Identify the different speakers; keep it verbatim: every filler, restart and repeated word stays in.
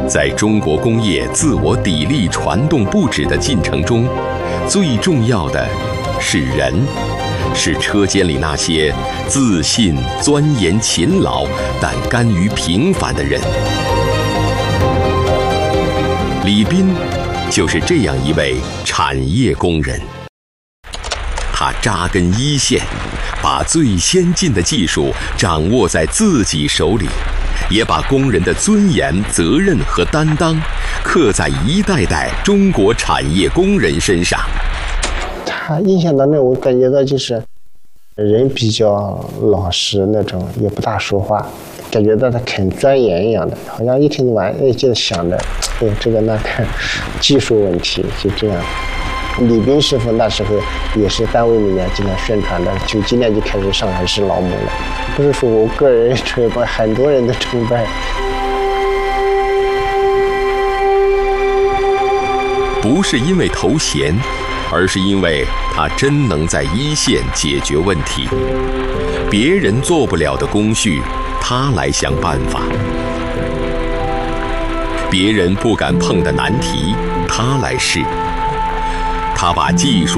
Speaker 1: 在中国工业自我砥砺传动不止的进程中，最重要的是人，是车间里那些自信、钻研、勤劳但甘于平凡的人。李斌就是这样一位产业工人，他扎根一线，把最先进的技术掌握在自己手里，也把工人的尊严、责任和担当刻在一代代中国产业工人身上。
Speaker 2: 他印象当中，我感觉到就是人比较老实那种，也不大说话，感觉到他很钻研一样的，好像一天到晚哎就想着，哎这个那个技术问题，就这样。李斌师傅那时候也是单位里面经常宣传的，九几年就开始上海市劳模了，不是说我个人崇拜，很多人的崇拜。
Speaker 1: 不是因为头衔，而是因为他真能在一线解决问题，别人做不了的工序，他来想办法；别人不敢碰的难题，他来试。他把技术